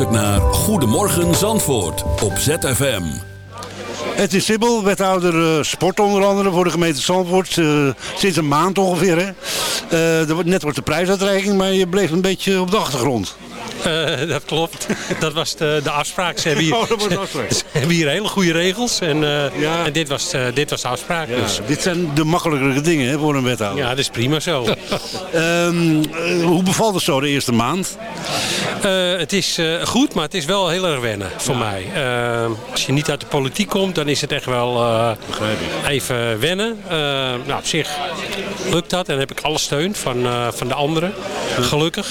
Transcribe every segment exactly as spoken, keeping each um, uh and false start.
luistert naar Goedemorgen Zandvoort op Z F M. Het is Sibbel, wethouder uh, sport onder andere voor de gemeente Zandvoort. Uh, sinds een maand ongeveer. Hè? Uh, er wordt, net wordt de prijsuitreiking, maar je bleef een beetje op de achtergrond. Uh, dat klopt. Dat was de, de afspraak. Ze hebben, hier, oh, dat was de afspraak. Ze, ze hebben hier hele goede regels. En, uh, ja. en dit, was, uh, dit was de afspraak. Ja, dus. Dit zijn de makkelijkere dingen hè, voor een wethouder. Ja, dat is prima zo. um, uh, hoe bevalt het zo de eerste maand? Uh, het is uh, goed, maar het is wel heel erg wennen voor ja. mij. Uh, als je niet uit de politiek komt, dan is het echt wel uh, even wennen. Uh, nou, op zich lukt dat en heb ik alle steun van, uh, van de anderen. Gelukkig.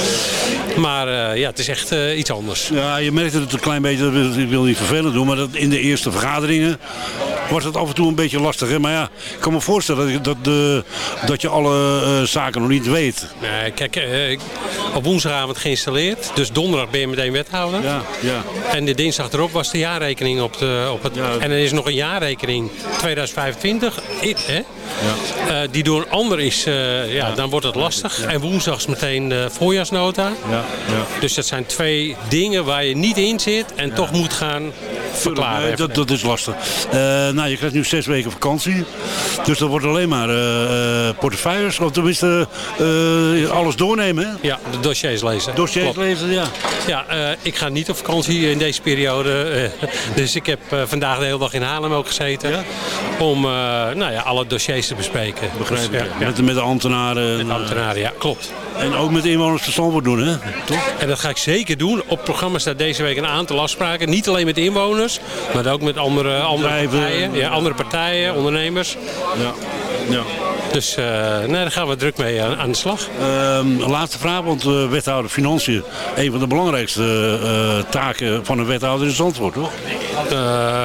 Maar uh, ja, het is echt uh, iets anders. Ja, je merkt het een klein beetje, ik wil niet vervelend doen, maar dat in de eerste vergaderingen wordt het af en toe een beetje lastig. Hè? Maar ja, ik kan me voorstellen dat, dat, de, dat je alle uh, zaken nog niet weet. Nee, kijk, uh, op woensdagavond geïnstalleerd, dus donderdag ben je meteen wethouder. Ja, ja. En de dinsdag erop was de jaarrekening op, de, op het... Ja. En er is nog een jaarrekening tweeduizend vijfentwintig, hè? Ja. Uh, die door een ander is, uh, ja, ja, dan wordt het lastig. Ja. En woensdag is meteen de voorjaarsnota. Ja. Ja. Dus dat zijn twee dingen waar je niet in zit en ja. toch moet gaan verklaren. Nee, dat, dat is lastig. Uh, nou, je krijgt nu zes weken vakantie. Dus dat wordt alleen maar uh, uh, portefeuilles. Of tenminste uh, alles doornemen. Hè? Ja, de dossiers lezen. Dossiers Klopt. lezen, ja. Ja, uh, ik ga niet op vakantie in deze periode. Uh, dus ik heb uh, vandaag de hele dag in Haarlem ook gezeten. Ja? Om uh, nou ja, alle dossiers te bespreken. Begrijp dus, ik. ja, met, met de ambtenaren. Met de ambtenaren, ja, klopt. En ook met de inwoners van Zandvoort doen, hè? Toch? En dat ga ik zeker doen. Op programma staat deze week een aantal afspraken. Niet alleen met de inwoners, maar ook met andere, andere, partijen, ja, andere partijen, ondernemers. Ja. Ja. Dus uh, nee, daar gaan we druk mee aan, aan de slag. Uh, laatste vraag, want uh, wethouder Financiën, een van de belangrijkste uh, taken van een wethouder in Zandvoort, toch? Uh,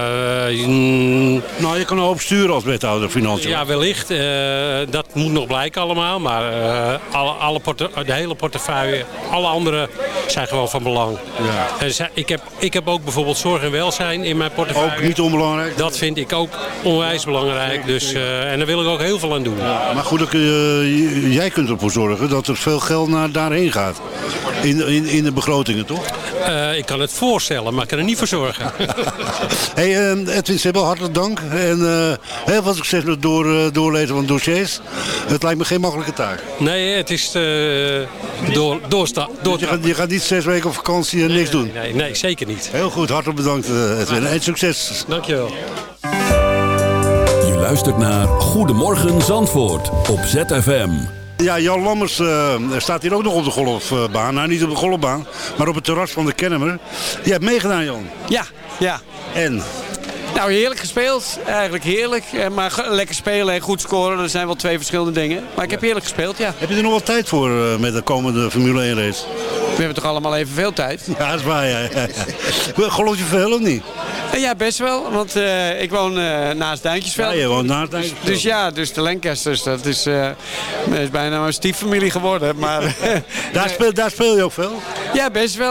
mm, nou, je kan een hoop sturen als wethouder Financiën. Ja, wellicht. Uh, dat moet nog blijken allemaal, maar uh, alle, alle porte, de hele portefeuille, alle andere zijn gewoon van belang. Ja. En zij, ik, heb, ik heb ook bijvoorbeeld zorg en welzijn in mijn portefeuille. Ook niet onbelangrijk? Dat vind ik ook onwijs belangrijk. Dus, uh, en daar wil ik ook heel veel aan doen. Ja. Maar goed, uh, jij kunt ervoor zorgen dat er veel geld naar daarheen gaat. In, in, in de begrotingen, toch? Uh, ik kan het voorstellen, maar ik kan er niet voor zorgen. Hey, uh, Edwin Sibbel, hartelijk dank. En uh, heel veel succes met het door, uh, doorlezen van dossiers. Het lijkt me geen makkelijke taak. Nee, het is uh, door, doorsta, door je, gaat, je gaat niet zes weken op vakantie en nee, niks nee, doen? Nee, nee, zeker niet. Heel goed, hartelijk bedankt uh, Edwin. En succes. Dankjewel. Je luistert naar Goedemorgen Zandvoort op Z F M. Ja, Jan Lammers uh, staat hier ook nog op de golfbaan. Nou, niet op de golfbaan, maar op het terras van de Kennemer. Je hebt meegedaan, Jan. Ja, ja. En? Nou, heerlijk gespeeld. Eigenlijk heerlijk. Maar lekker spelen en goed scoren, dat zijn wel twee verschillende dingen. Maar ik heb heerlijk gespeeld, ja. Heb je er nog wel tijd voor uh, met de komende Formule één race? We hebben toch allemaal evenveel tijd? Ja, dat is waar, ja. ja, ja. Geloof je veel of niet? Ja, best wel. Want uh, ik woon uh, naast Duintjesveld. Ja, je woont naast Duintjesveld. Dus, dus ja, dus de Lancasters, dat is, uh, is bijna mijn stieffamilie geworden. Maar, daar, speel, daar speel je ook veel? Ja, best wel.